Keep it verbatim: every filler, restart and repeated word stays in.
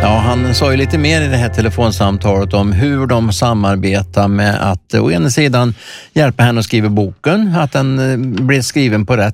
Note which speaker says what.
Speaker 1: Ja, han sa ju lite mer i det här telefonsamtalet om hur de samarbetar med att å ena sidan hjälpa henne att skriva boken, att den blir skriven på rätt